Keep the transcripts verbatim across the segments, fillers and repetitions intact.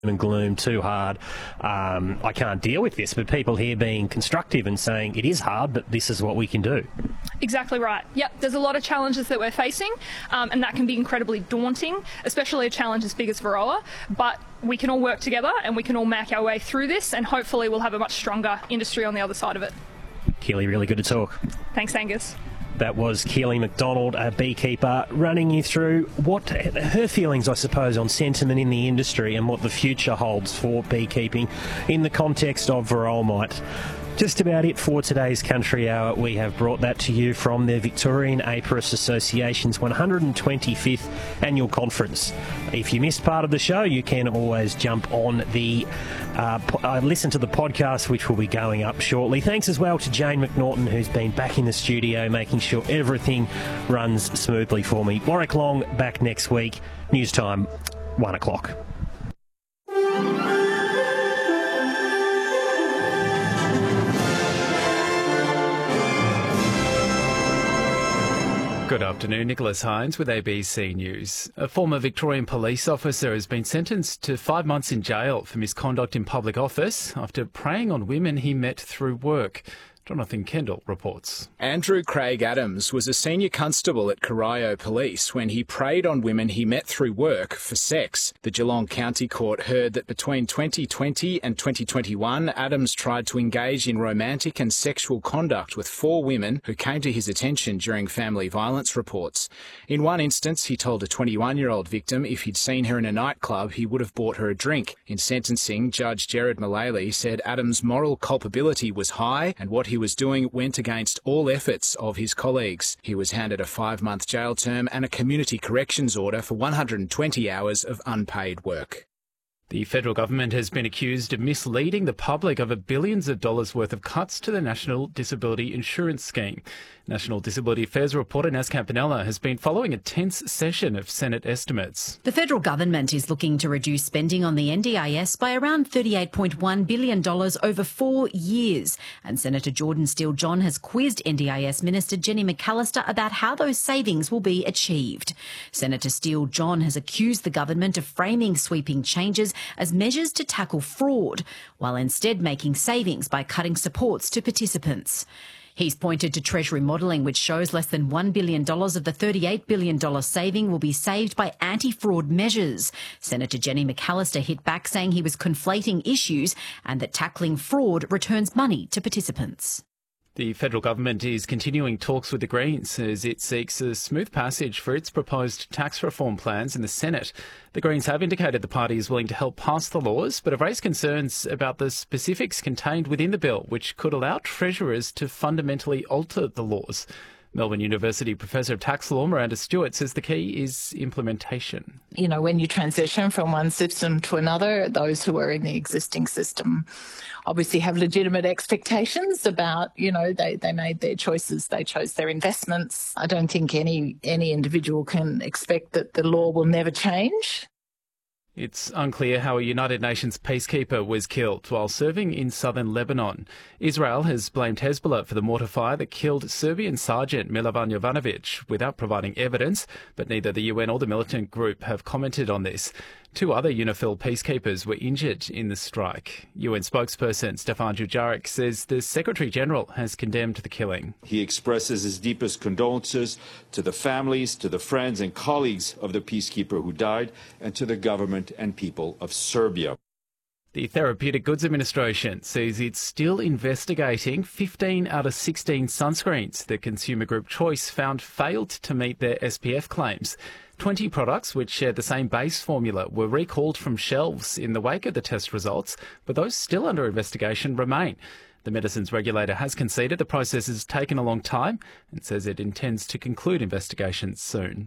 and gloom too hard. Um, I can't deal with this, but people here being constructive and saying it is hard, but this is what we can do. Exactly right. Yep, there's a lot of challenges that we're facing, um, and that can be incredibly daunting, especially a challenge as big as Varroa, but we can all work together and we can all make our way through this, and hopefully we'll have a much stronger industry on the other side of it. Keely, really good to talk. Thanks, Angus. That was Keely McDonald, a beekeeper, running you through what her feelings, I suppose, on sentiment in the industry and what the future holds for beekeeping in the context of Varroa mite. Just about it for today's Country Hour. We have brought that to you from the Victorian Apiarist Association's one hundred twenty-fifth Annual Conference. If you missed part of the show, you can always jump on the uh, po- uh, listen to the podcast, which will be going up shortly. Thanks as well to Jane McNaughton, who's been back in the studio making sure everything runs smoothly for me. Warwick Long back next week. News time, one o'clock. Good afternoon, Nicholas Hines with A B C News. A former Victorian police officer has been sentenced to five months in jail for misconduct in public office after preying on women he met through work. Jonathan Kendall reports. Andrew Craig Adams was a senior constable at Corio Police when he preyed on women he met through work for sex. The Geelong County Court heard that between twenty twenty and twenty twenty-one, Adams tried to engage in romantic and sexual conduct with four women who came to his attention during family violence reports. In one instance, he told a twenty-one-year-old victim if he'd seen her in a nightclub, he would have bought her a drink. In sentencing, Judge Gerard Mullally said Adams' moral culpability was high and what he was doing went against all efforts of his colleagues. He was handed a five-month jail term and a community corrections order for one hundred twenty hours of unpaid work. The federal government has been accused of misleading the public over billions of dollars worth of cuts to the National Disability Insurance Scheme. National Disability Affairs reporter Naz Campanella has been following a tense session of Senate estimates. The federal government is looking to reduce spending on the N D I S by around thirty-eight point one billion dollars over four years. And Senator Jordan Steele-John has quizzed N D I S Minister Jenny McAllister about how those savings will be achieved. Senator Steele-John has accused the government of framing sweeping changes as measures to tackle fraud, while instead making savings by cutting supports to participants. He's pointed to Treasury modelling, which shows less than one billion dollars of the thirty-eight billion dollars saving will be saved by anti-fraud measures. Senator Jenny McAllister hit back, saying he was conflating issues and that tackling fraud returns money to participants. The federal government is continuing talks with the Greens as it seeks a smooth passage for its proposed tax reform plans in the Senate. The Greens have indicated the party is willing to help pass the laws, but have raised concerns about the specifics contained within the bill, which could allow treasurers to fundamentally alter the laws. Melbourne University Professor of Tax Law, Miranda Stewart, says the key is implementation. You know, when you transition from one system to another, those who are in the existing system obviously have legitimate expectations about, you know, they, they made their choices, they chose their investments. I don't think any any individual can expect that the law will never change. It's unclear how a United Nations peacekeeper was killed while serving in southern Lebanon. Israel has blamed Hezbollah for the mortar fire that killed Serbian Sergeant Milovan Jovanovic without providing evidence, but neither the U N or the militant group have commented on this. Two other UNIFIL peacekeepers were injured in the strike. U N spokesperson Stefan Dujarric says the Secretary-General has condemned the killing. He expresses his deepest condolences to the families, to the friends and colleagues of the peacekeeper who died, and to the government and people of Serbia. The Therapeutic Goods Administration says it's still investigating fifteen out of sixteen sunscreens that consumer group Choice found failed to meet their S P F claims. twenty products which share the same base formula were recalled from shelves in the wake of the test results, but those still under investigation remain. The medicines regulator has conceded the process has taken a long time and says it intends to conclude investigations soon.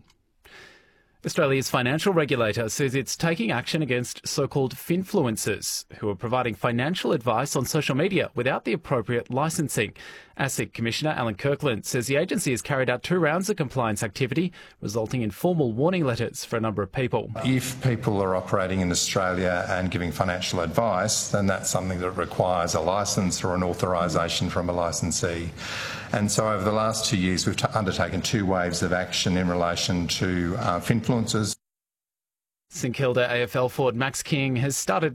Australia's financial regulator says it's taking action against so-called finfluencers who are providing financial advice on social media without the appropriate licensing. ASIC Commissioner Alan Kirkland says the agency has carried out two rounds of compliance activity, resulting in formal warning letters for a number of people. If people are operating in Australia and giving financial advice, then that's something that requires a licence or an authorisation from a licensee. And so over the last two years, we've t- undertaken two waves of action in relation to uh, finfluencers. St Kilda A F L forward Max King has started